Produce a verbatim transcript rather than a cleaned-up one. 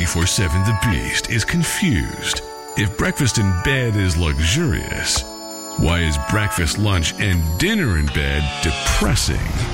twenty-four seven The Beast is confused. If breakfast in bed is luxurious, why is breakfast, lunch, and dinner in bed depressing?